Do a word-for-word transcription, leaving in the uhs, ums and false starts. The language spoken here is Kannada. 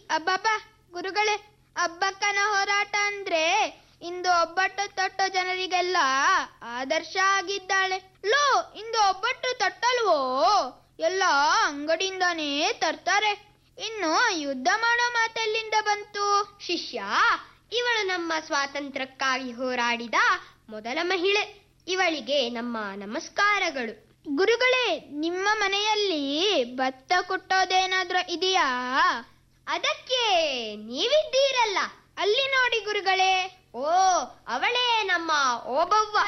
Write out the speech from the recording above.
ಅಬ್ಬಬ್ಬ ಗುರುಗಳೇ, ಅಬ್ಬಕ್ಕನ ಹೋರಾಟ ಅಂದ್ರೆ ಇಂದು ಒಬ್ಬಟ್ಟು ತಟ್ಟೋ ಜನರಿಗೆಲ್ಲ ಆದರ್ಶ ಆಗಿದ್ದಾಳೆ. ಲೋ, ಇಂದು ಒಬ್ಬಟ್ಟು ತಟ್ಟಲ್ವೋ? ಎಲ್ಲ ಅಂಗಡಿಯಿಂದಾನೇ ತರ್ತಾರೆ. ಇನ್ನು ಯುದ್ಧ ಮಾಡೋ ಮಾತೆಲ್ಲಿಂದ ಬಂತು? ಶಿಷ್ಯ, ಇವಳು ನಮ್ಮ ಸ್ವಾತಂತ್ರ್ಯಕ್ಕಾಗಿ ಹೋರಾಡಿದ ಮೊದಲ ಮಹಿಳೆ. ಇವಳಿಗೆ ನಮ್ಮ ನಮಸ್ಕಾರಗಳು. ಗುರುಗಳೇ, ನಿಮ್ಮ ಮನೆಯಲ್ಲಿ ಭತ್ತ ಕುಟ್ಟೋದೇನಾದ್ರೂ ಇದೆಯಾ? ಅದಕ್ಕೆ ನೀವಿದ್ದೀರಲ್ಲ, ಅಲ್ಲಿ ನೋಡಿ ಗುರುಗಳೇ. ಓ, ಅವಳೇ ನಮ್ಮ ಓಬವ್ವ.